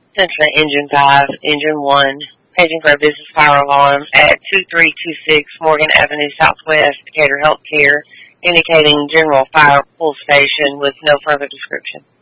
Central Engine 5, Engine 1, paging for a business fire alarm at 2326 Morgan Avenue Southwest, Decatur Healthcare, indicating general fire pull station with no further description.